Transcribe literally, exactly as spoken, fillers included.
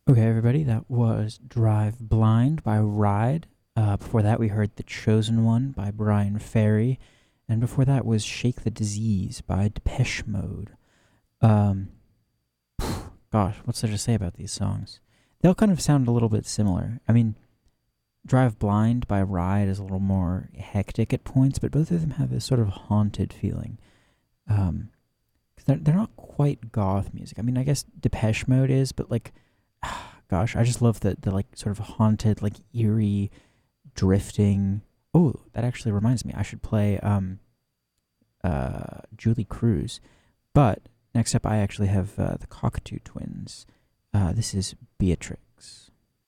Okay, everybody, that was Drive Blind by Ride. Uh, before that, we heard The Chosen One by Brian Ferry. And before that was Shake the Disease by Depeche Mode. Um, gosh, what's there to say about these songs? They all kind of sound a little bit similar. I mean, Drive Blind by Ride is a little more hectic at points, but both of them have this sort of haunted feeling. Um, 'cause they're, they're not quite goth music. I mean, I guess Depeche Mode is, but like, gosh, I just love the the like sort of haunted, like eerie drifting. Oh, that actually reminds me, I should play um uh Julie Cruz. But next up, I actually have uh, the Cockatoo Twins. Uh, this is Beatrix.